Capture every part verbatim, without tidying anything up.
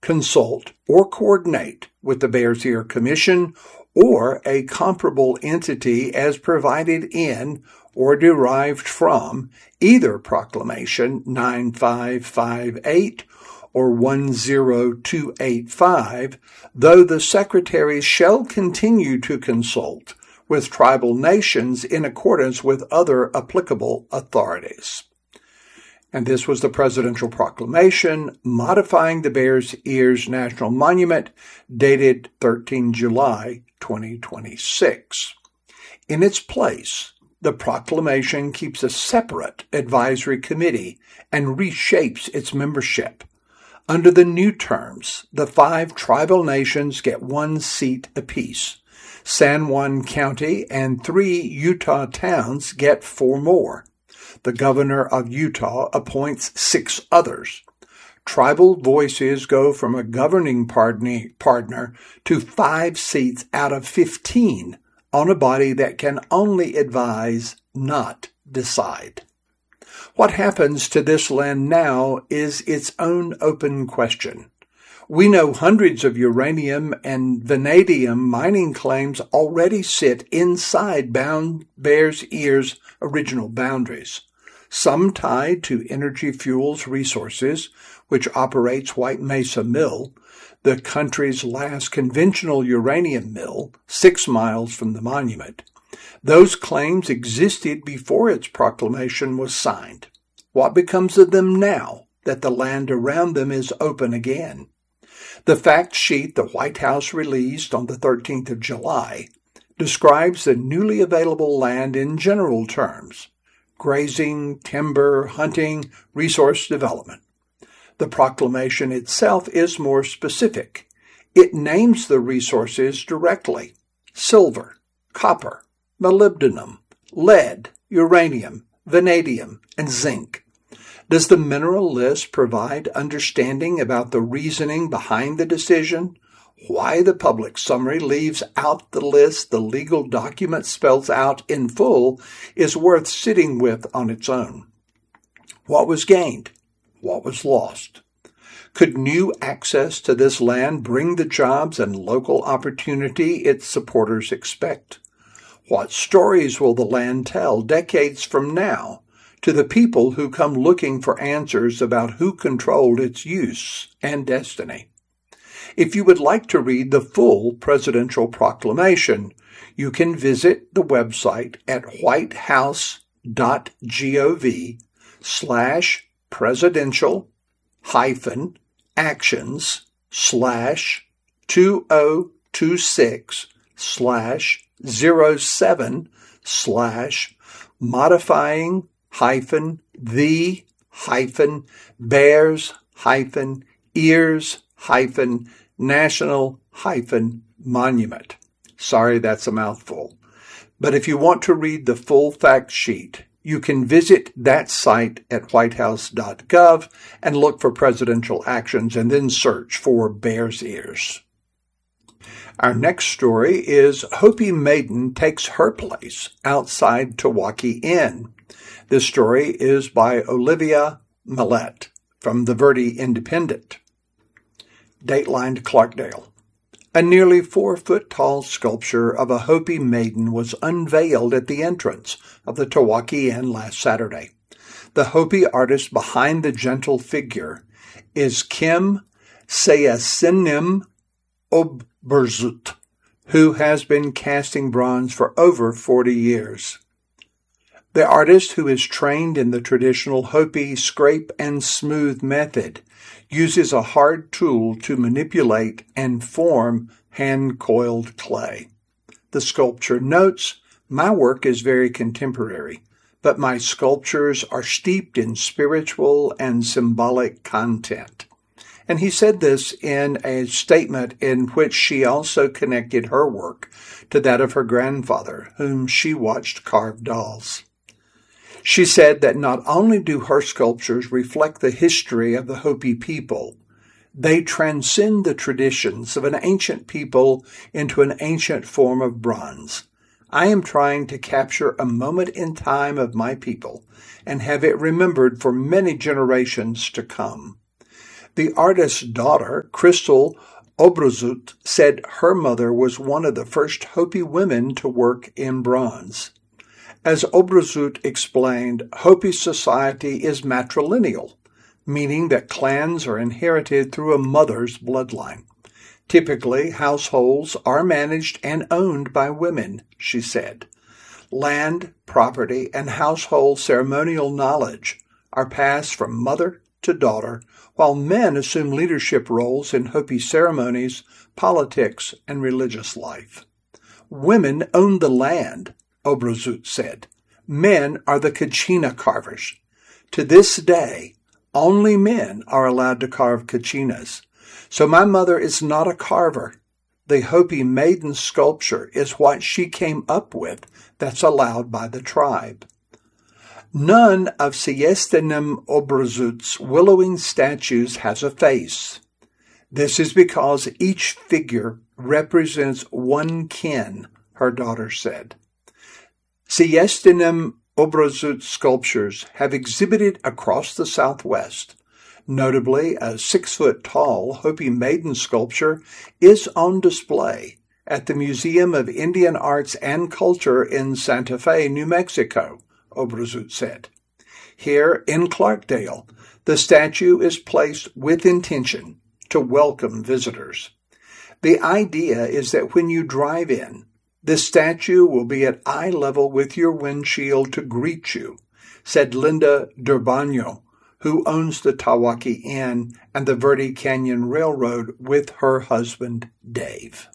consult, or coordinate with the Bears Ear Commission or a comparable entity as provided in or derived from either Proclamation nine five five eight or one zero two eight five, though the secretaries shall continue to consult with tribal nations in accordance with other applicable authorities. And this was the presidential proclamation modifying the Bears Ears National Monument, dated the thirteenth of July, twenty twenty-six. In its place, the proclamation keeps a separate advisory committee and reshapes its membership. Under the new terms, the five tribal nations get one seat apiece. San Juan County and three Utah towns get four more. The governor of Utah appoints six others. Tribal voices go from a governing partner to five seats out of fifteen on a body that can only advise, not decide. What happens to this land now is its own open question. We know hundreds of uranium and vanadium mining claims already sit inside Bound Bears Ear's original boundaries, some tied to Energy Fuels Resources, which operates White Mesa Mill, the country's last conventional uranium mill, six miles from the monument. Those claims existed before its proclamation was signed. What becomes of them now that the land around them is open again? The fact sheet the White House released on the thirteenth of July describes the newly available land in general terms: grazing, timber, hunting, resource development. The proclamation itself is more specific. It names the resources directly: silver, copper, molybdenum, lead, uranium, vanadium, and zinc. Does the mineral list provide understanding about the reasoning behind the decision? Why the public summary leaves out the list the legal document spells out in full is worth sitting with on its own. What was gained? What was lost? Could new access to this land bring the jobs and local opportunity its supporters expect? What stories will the land tell decades from now to the people who come looking for answers about who controlled its use and destiny? If you would like to read the full presidential proclamation, you can visit the website at whitehouse.gov slash presidential hyphen actions slash 2026 slash 07 slash modifying hyphen the hyphen bears hyphen ears hyphen national hyphen monument. Sorry, that's a mouthful. But if you want to read the full fact sheet, you can visit that site at whitehouse dot gov and look for presidential actions and then search for Bears Ears. Our next story is Hopi Maiden takes her place outside Tawaki Inn. This story is by Olivia Millette from the Verde Independent. Dateline Clarkdale. A nearly four-foot-tall sculpture of a Hopi maiden was unveiled at the entrance of the Tawaki Inn last Saturday. The Hopi artist behind the gentle figure is Kim Sayasinim Oberzut, who has been casting bronze for over forty years. The artist, who is trained in the traditional Hopi scrape and smooth method, uses a hard tool to manipulate and form hand-coiled clay. The sculpture notes, "My work is very contemporary, but my sculptures are steeped in spiritual and symbolic content." And he said this in a statement in which she also connected her work to that of her grandfather, whom she watched carve dolls. She said that not only do her sculptures reflect the history of the Hopi people, they transcend the traditions of an ancient people into an ancient form of bronze. I am trying to capture a moment in time of my people and have it remembered for many generations to come. The artist's daughter, Crystal Obrozut, said her mother was one of the first Hopi women to work in bronze. As Obrozut explained, Hopi society is matrilineal, meaning that clans are inherited through a mother's bloodline. Typically, households are managed and owned by women, she said. Land, property, and household ceremonial knowledge are passed from mother to daughter, while men assume leadership roles in Hopi ceremonies, politics, and religious life. Women own the land, Obrozut said. Men are the kachina carvers. To this day, only men are allowed to carve kachinas. So my mother is not a carver. The Hopi maiden sculpture is what she came up with that's allowed by the tribe. None of Siestenim Obrozut's willowing statues has a face. This is because each figure represents one kin, her daughter said. Siestenim Obrozut sculptures have exhibited across the Southwest. Notably, a six-foot-tall Hopi maiden sculpture is on display at the Museum of Indian Arts and Culture in Santa Fe, New Mexico, Obrozut said. Here in Clarkdale, the statue is placed with intention to welcome visitors. The idea is that when you drive in, the statue will be at eye level with your windshield to greet you, said Linda Durbano, who owns the Tawaki Inn and the Verde Canyon Railroad with her husband, Dave.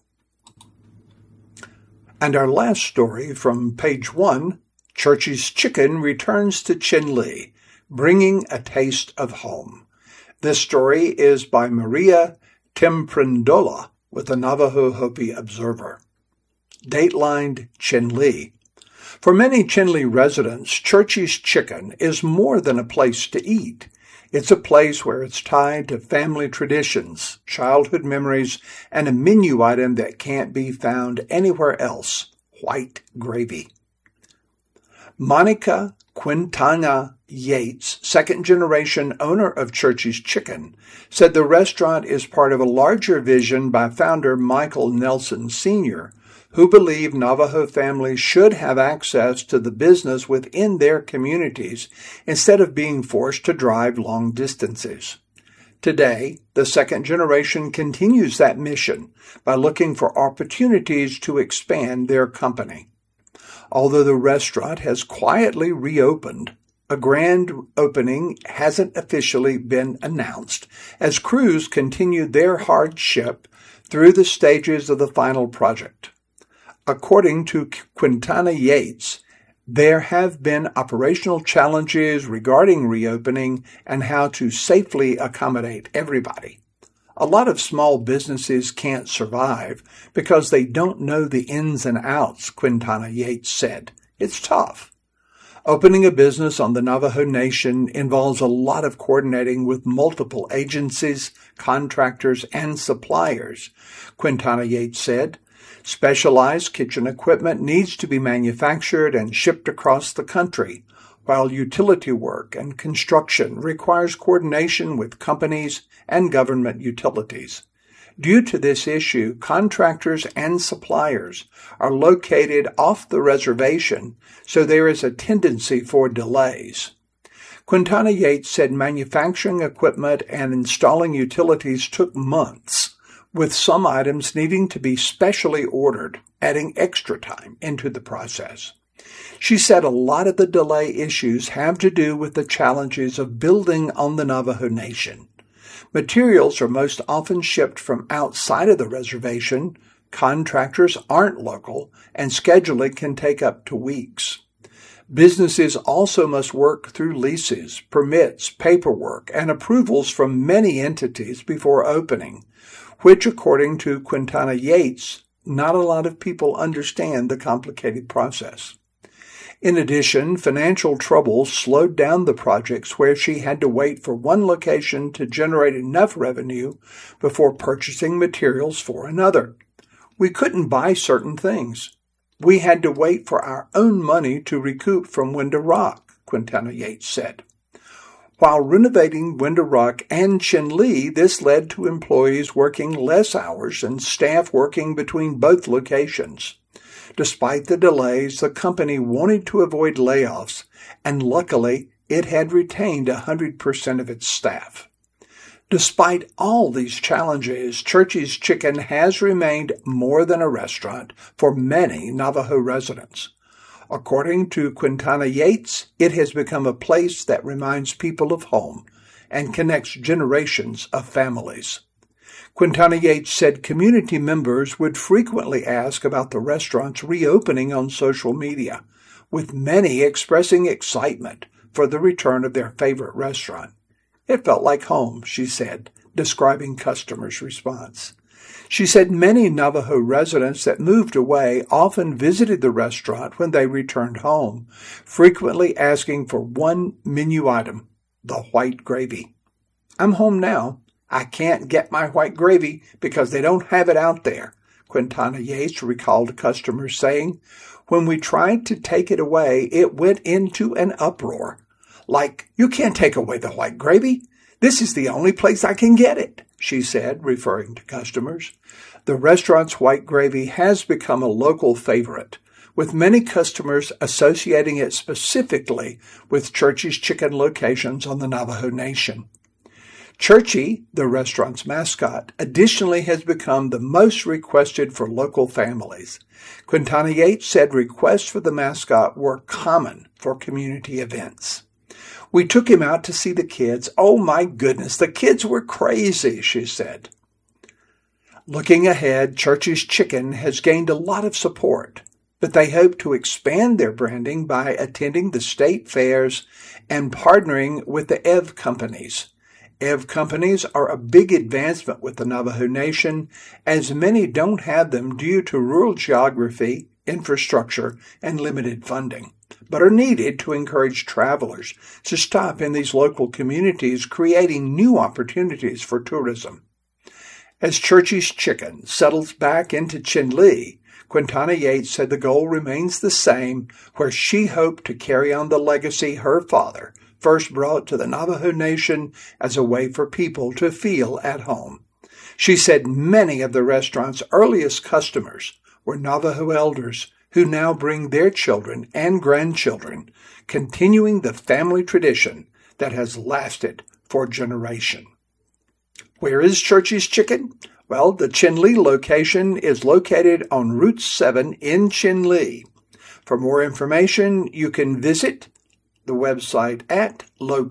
And our last story from page one, Churchy's Chicken returns to Chinle, bringing a taste of home. This story is by Maria Temprandola with the Navajo Hopi Observer. Datelined Chinle. For many Chinle residents, Churchy's Chicken is more than a place to eat. It's a place where it's tied to family traditions, childhood memories, and a menu item that can't be found anywhere else, white gravy. Monica Quintana Yates, second-generation owner of Churchy's Chicken, said the restaurant is part of a larger vision by founder Michael Nelson Senior, who believe Navajo families should have access to the business within their communities instead of being forced to drive long distances. Today, the second generation continues that mission by looking for opportunities to expand their company. Although the restaurant has quietly reopened, a grand opening hasn't officially been announced as crews continue their hardship through the stages of the final project. According to Quintana Yates, there have been operational challenges regarding reopening and how to safely accommodate everybody. A lot of small businesses can't survive because they don't know the ins and outs, Quintana Yates said. It's tough. Opening a business on the Navajo Nation involves a lot of coordinating with multiple agencies, contractors, and suppliers, Quintana Yates said. Specialized kitchen equipment needs to be manufactured and shipped across the country, while utility work and construction requires coordination with companies and government utilities. Due to this issue, contractors and suppliers are located off the reservation, so there is a tendency for delays. Quintana Yates said manufacturing equipment and installing utilities took months, with some items needing to be specially ordered, adding extra time into the process. She said a lot of the delay issues have to do with the challenges of building on the Navajo Nation. Materials are most often shipped from outside of the reservation, contractors aren't local, and scheduling can take up to weeks. Businesses also must work through leases, permits, paperwork, and approvals from many entities before opening, which, according to Quintana Yates, not a lot of people understand the complicated process. In addition, financial troubles slowed down the projects where she had to wait for one location to generate enough revenue before purchasing materials for another. We couldn't buy certain things. We had to wait for our own money to recoup from Window Rock, Quintana Yates said. While renovating Window Rock and Chinle, this led to employees working less hours and staff working between both locations. Despite the delays, the company wanted to avoid layoffs, and luckily, it had retained one hundred percent of its staff. Despite all these challenges, Churchy's Chicken has remained more than a restaurant for many Navajo residents. According to Quintana Yates, it has become a place that reminds people of home and connects generations of families. Quintana Yates said community members would frequently ask about the restaurant's reopening on social media, with many expressing excitement for the return of their favorite restaurant. It felt like home, she said, describing customers' response. She said many Navajo residents that moved away often visited the restaurant when they returned home, frequently asking for one menu item, the white gravy. I'm home now. I can't get my white gravy because they don't have it out there, Quintana Yates recalled customers saying. When we tried to take it away, it went into an uproar. Like, you can't take away the white gravy. This is the only place I can get it, she said, referring to customers. The restaurant's white gravy has become a local favorite, with many customers associating it specifically with Churchy's Chicken locations on the Navajo Nation. Churchy, the restaurant's mascot, additionally has become the most requested for local families. Quintana Yates said requests for the mascot were common for community events. We took him out to see the kids. Oh my goodness, the kids were crazy, she said. Looking ahead, Churchy's Chicken has gained a lot of support, but they hope to expand their branding by attending the state fairs and partnering with the E V companies. E V companies are a big advancement with the Navajo Nation, as many don't have them due to rural geography, infrastructure, and limited funding, but are needed to encourage travelers to stop in these local communities, creating new opportunities for tourism. As Churchy's Chicken settles back into Chinle, Quintana Yates said the goal remains the same, where she hoped to carry on the legacy her father first brought to the Navajo Nation as a way for people to feel at home. She said many of the restaurant's earliest customers were Navajo elders who now bring their children and grandchildren, continuing the family tradition that has lasted for generations. Where is Churchy's Chicken? Well, the Chinle location is located on Route seven in Chinle. For more information, you can visit the website at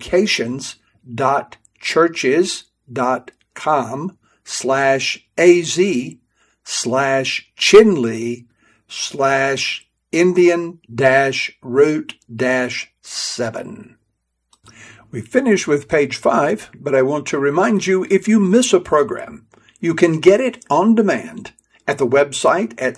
locations.churches.com slash az slash Chinle slash Indian dash route dash seven. We finish with page five, but I want to remind you, if you miss a program, you can get it on demand at the website at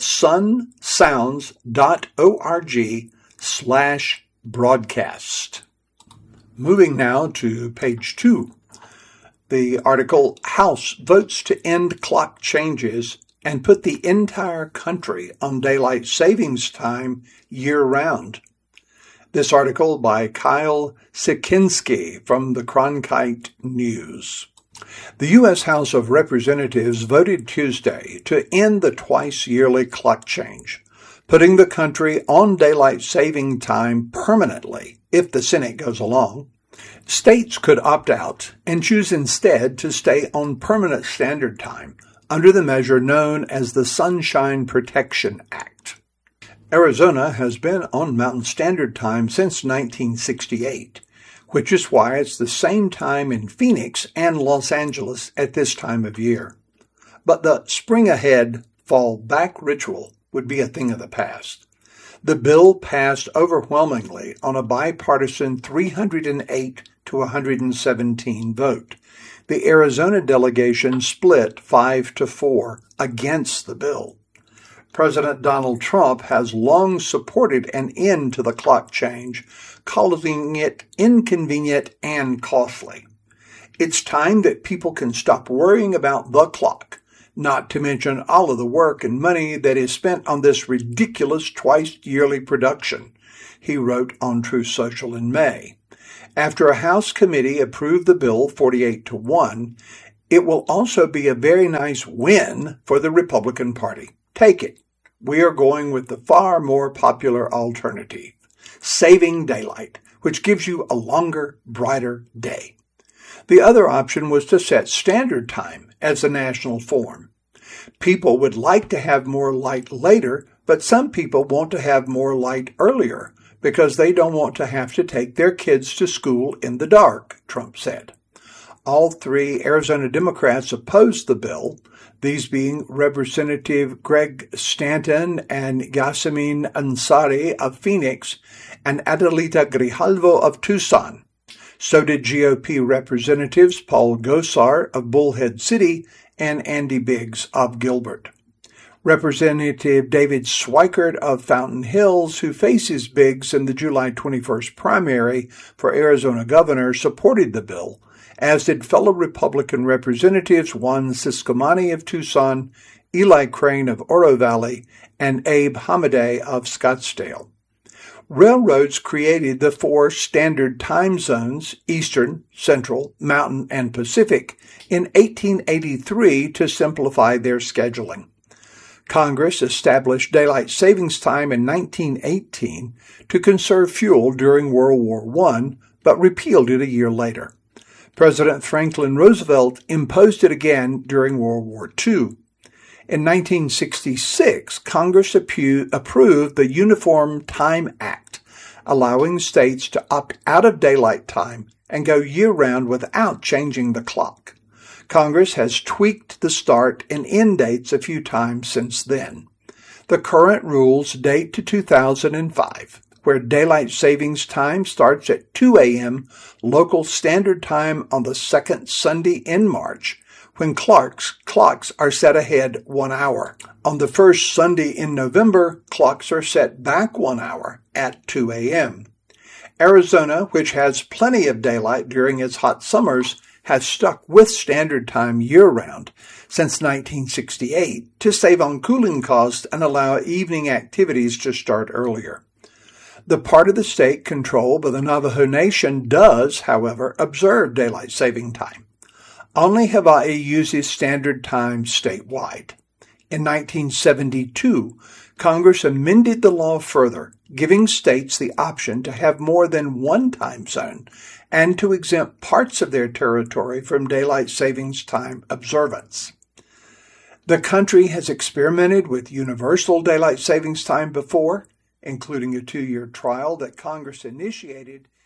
sunsounds.org slash broadcast. Moving now to page two. The article, House Votes to End Clock Changes and Put the Entire Country on Daylight Savings Time Year-Round. This article by Kyle Sikinski from the Cronkite News. The U S House of Representatives voted Tuesday to end the twice-yearly clock change, putting the country on daylight saving time permanently if the Senate goes along. States could opt out and choose instead to stay on permanent standard time under the measure known as the Sunshine Protection Act. Arizona has been on Mountain Standard Time since nineteen sixty-eight, which is why it's the same time in Phoenix and Los Angeles at this time of year. But the spring ahead, fall back ritual would be a thing of the past. The bill passed overwhelmingly on a bipartisan three hundred eight to one hundred seventeen vote. The Arizona delegation split five to four against the bill. President Donald Trump has long supported an end to the clock change, calling it inconvenient and costly. It's time that people can stop worrying about the clock, not to mention all of the work and money that is spent on this ridiculous twice-yearly production, he wrote on Truth Social in May. After a House committee approved the bill forty-eight to one, it will also be a very nice win for the Republican Party. Take it. We are going with the far more popular alternative, saving daylight, which gives you a longer, brighter day. The other option was to set standard time as the national form. People would like to have more light later, but some people want to have more light earlier because they don't want to have to take their kids to school in the dark, Trump said. All three Arizona Democrats opposed the bill, these being Representative Greg Stanton and Yasamin Ansari of Phoenix and Adelita Grijalvo of Tucson. So did G O P Representatives Paul Gosar of Bullhead City and Andy Biggs of Gilbert. Representative David Schweikert of Fountain Hills, who faces Biggs in the July twenty-first primary for Arizona governor, supported the bill, as did fellow Republican Representatives Juan Ciscomani of Tucson, Eli Crane of Oro Valley, and Abe Hamadeh of Scottsdale. Railroads created the four standard time zones, Eastern, Central, Mountain, and Pacific, in eighteen eighty-three to simplify their scheduling. Congress established daylight savings time in nineteen eighteen to conserve fuel during World War One, but repealed it a year later. President Franklin Roosevelt imposed it again during World War Two. In nineteen sixty-six, Congress approved the Uniform Time Act, allowing states to opt out of daylight time and go year-round without changing the clock. Congress has tweaked the start and end dates a few times since then. The current rules date to two thousand five, where daylight savings time starts at two a.m. local standard time on the second Sunday in March, when clocks, clocks are set ahead one hour. On the first Sunday in November, clocks are set back one hour at two a.m. Arizona, which has plenty of daylight during its hot summers, has stuck with standard time year-round since nineteen sixty-eight to save on cooling costs and allow evening activities to start earlier. The part of the state controlled by the Navajo Nation does, however, observe daylight saving time. Only Hawaii uses standard time statewide. In nineteen seventy-two, Congress amended the law further, giving states the option to have more than one time zone and to exempt parts of their territory from daylight savings time observance. The country has experimented with universal daylight savings time before, including a two-year trial that Congress initiated